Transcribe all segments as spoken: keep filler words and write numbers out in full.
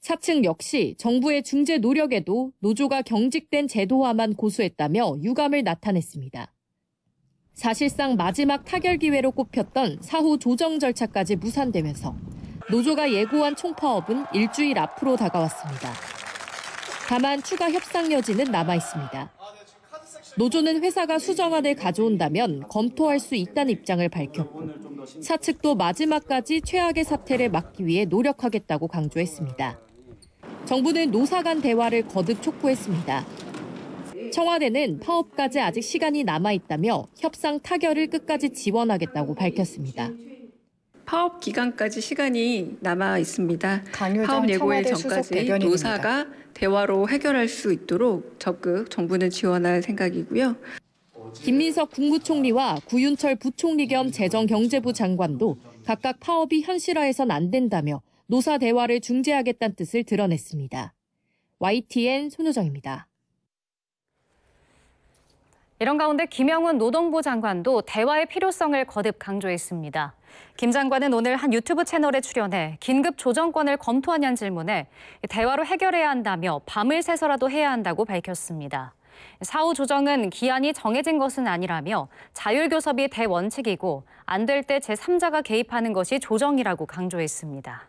사측 역시 정부의 중재 노력에도 노조가 경직된 제도화만 고수했다며 유감을 나타냈습니다. 사실상 마지막 타결 기회로 꼽혔던 사후 조정 절차까지 무산되면서 노조가 예고한 총파업은 일주일 앞으로 다가왔습니다. 다만 추가 협상 여지는 남아있습니다. 노조는 회사가 수정안을 가져온다면 검토할 수 있다는 입장을 밝혔고 사측도 마지막까지 최악의 사태를 막기 위해 노력하겠다고 강조했습니다. 정부는 노사 간 대화를 거듭 촉구했습니다. 청와대는 파업까지 아직 시간이 남아있다며 협상 타결을 끝까지 지원하겠다고 밝혔습니다. 파업 기간까지 시간이 남아 있습니다. 파업 예고일 전까지 노사가 대화로 해결할 수 있도록 적극 정부는 지원할 생각이고요. 김민석 국무총리와 구윤철 부총리 겸 재정경제부 장관도 각각 파업이 현실화해선 안 된다며 노사 대화를 중재하겠다는 뜻을 드러냈습니다. 와이티엔 손효정입니다. 이런 가운데 김영훈 노동부 장관도 대화의 필요성을 거듭 강조했습니다. 김 장관은 오늘 한 유튜브 채널에 출연해 긴급 조정권을 검토하냐는 질문에 대화로 해결해야 한다며 밤을 새서라도 해야 한다고 밝혔습니다. 사후 조정은 기한이 정해진 것은 아니라며 자율교섭이 대원칙이고 안 될 때 제삼자가 개입하는 것이 조정이라고 강조했습니다.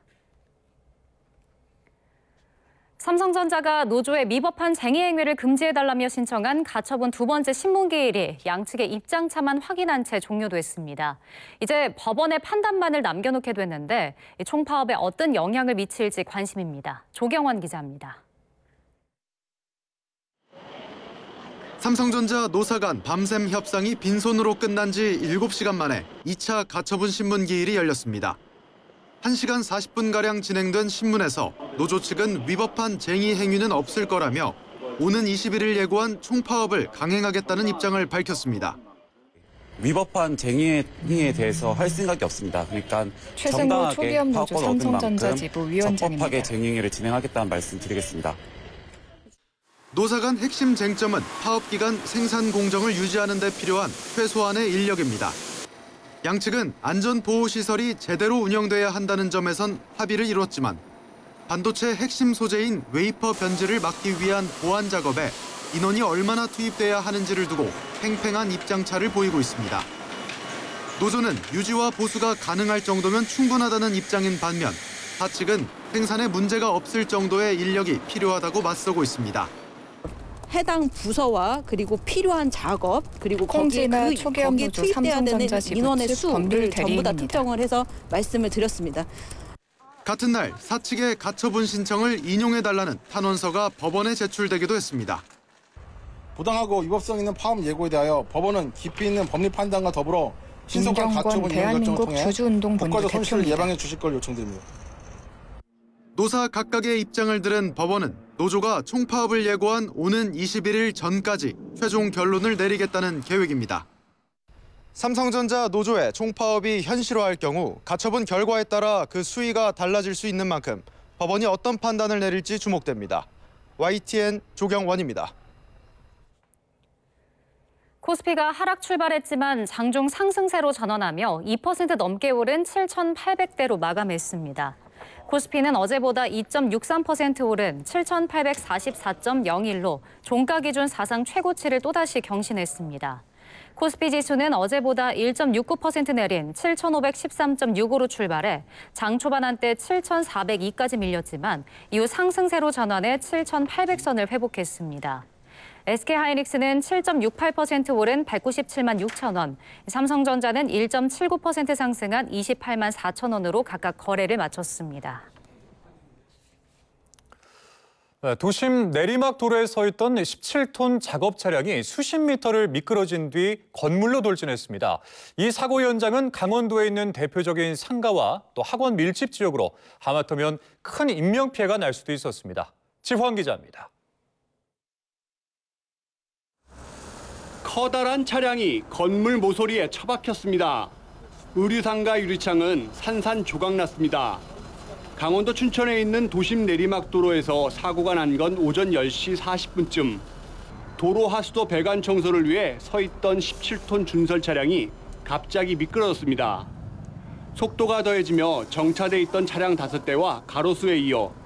삼성전자가 노조의 미법한 쟁의행위를 금지해달라며 신청한 가처분 두 번째 신문기일이 양측의 입장차만 확인한 채 종료됐습니다. 이제 법원의 판단만을 남겨놓게 됐는데 총파업에 어떤 영향을 미칠지 관심입니다. 조경원 기자입니다. 삼성전자 노사 간 밤샘 협상이 빈손으로 끝난 지 일곱 시간 만에 이 차 가처분 신문기일이 열렸습니다. 한 시간 사십 분가량 진행된 신문에서 노조 측은 위법한 쟁의 행위는 없을 거라며 오는 이십일 일 예고한 총파업을 강행하겠다는 입장을 밝혔습니다. 위법한 쟁의 행위에 대해서 할 생각이 없습니다. 그러니까 정당하게 파업권을 얻은 만큼 적법하게 쟁의 행위를 진행하겠다는 말씀 드리겠습니다. 노사 간 핵심 쟁점은 파업 기간 생산 공정을 유지하는 데 필요한 최소한의 인력입니다. 양측은 안전보호시설이 제대로 운영돼야 한다는 점에선 합의를 이뤘지만 반도체 핵심 소재인 웨이퍼 변질을 막기 위한 보안 작업에 인원이 얼마나 투입돼야 하는지를 두고 팽팽한 입장차를 보이고 있습니다. 노조는 유지와 보수가 가능할 정도면 충분하다는 입장인 반면 사측은 생산에 문제가 없을 정도의 인력이 필요하다고 맞서고 있습니다. 해당 부서와 그리고 필요한 작업 그리고 거기에, 그, 거기에 투입돼야 되는 인원의 수를 전부 다 특정을 해서 말씀을 드렸습니다. 같은 날 사측의 가처분 신청을 인용해달라는 탄원서가 법원에 제출되기도 했습니다. 부당하고 위법성 있는 파업 예고에 대하여 법원은 깊이 있는 법리 판단과 더불어 신속한 가처분 인용 결정을 통해 국가적 손실을 예방해 주실 걸 요청드립니다. 노사 각각의 입장을 들은 법원은 노조가 총파업을 예고한 오는 이십일 일 전까지 최종 결론을 내리겠다는 계획입니다. 삼성전자 노조의 총파업이 현실화할 경우 가처분 결과에 따라 그 수위가 달라질 수 있는 만큼 법원이 어떤 판단을 내릴지 주목됩니다. 와이티엔 조경원입니다. 코스피가 하락 출발했지만 장중 상승세로 전환하며 이 퍼센트 넘게 오른 칠천팔백 대로 마감했습니다. 코스피는 어제보다 이 점 육삼 퍼센트 오른 칠천팔백사십사 점 영일로 종가 기준 사상 최고치를 또다시 경신했습니다. 코스피 지수는 어제보다 일 점 육구 퍼센트 내린 칠천오백십삼 점 육오로 출발해 장 초반 한때 칠천사백이까지 밀렸지만 이후 상승세로 전환해 칠천팔백 선을 회복했습니다. 에스케이하이닉스는 칠 점 육팔 퍼센트 오른 백구십칠만 육천 원, 삼성전자는 일 점 칠구 퍼센트 상승한 이십팔만 사천 원으로 각각 거래를 마쳤습니다. 도심 내리막 도로에 서 있던 십칠 톤 작업 차량이 수십 미터를 미끄러진 뒤 건물로 돌진했습니다. 이 사고 현장은 강원도에 있는 대표적인 상가와 또 학원 밀집 지역으로 하마터면 큰 인명피해가 날 수도 있었습니다. 지황 기자입니다. 커다란 차량이 건물 모서리에 처박혔습니다. 의류상가 유리창은 산산조각났습니다. 강원도 춘천에 있는 도심 내리막 도로에서 사고가 난 건 오전 열 시 사십 분쯤. 도로 하수도 배관 청소를 위해 서 있던 십칠 톤 준설 차량이 갑자기 미끄러졌습니다. 속도가 더해지며 정차돼 있던 차량 다섯 대와 가로수에 이어